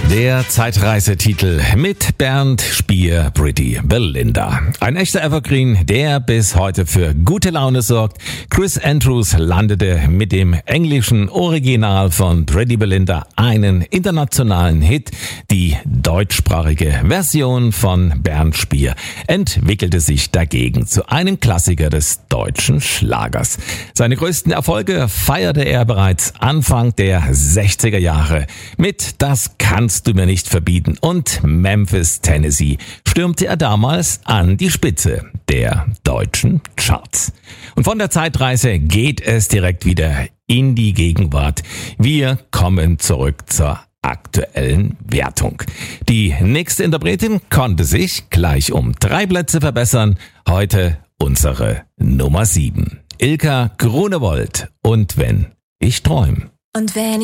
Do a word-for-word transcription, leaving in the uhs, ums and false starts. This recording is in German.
Der Zeitreisetitel mit Bernd Spier, Pretty Belinda. Ein echter Evergreen, der bis heute für gute Laune sorgt. Chris Andrews landete mit dem englischen Original von Pretty Belinda einen internationalen Hit. Die deutschsprachige Version von Bernd Spier entwickelte sich dagegen zu einem Klassiker des deutschen Schlagers. Seine größten Erfolge feierte er bereits Anfang der sechziger Jahre mit Das kannst du mir nicht verbieten und Memphis, Tennessee stürmte er damals an die Spitze der deutschen Charts. Und von der Zeitreise geht es direkt wieder in die Gegenwart. Wir kommen zurück zur aktuellen Wertung. Die nächste Interpretin konnte sich gleich um drei Plätze verbessern. Heute unsere Nummer sieben. Ilka Grunewold und Wenn ich träum. Und wenn